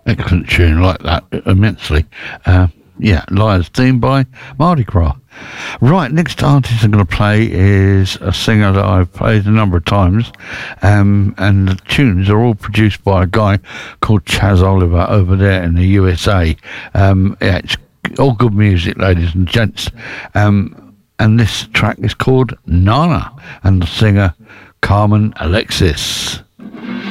Excellent tune, like that immensely. Yeah, Liar's theme by Mardi Gras. Right, next artist I'm going to play is a singer that I've played a number of times, and the tunes are all produced by a guy called Chaz Oliver over there in the USA. Yeah, it's all good music, ladies and gents. And this track is called Nana, and the singer Carmen Alexis.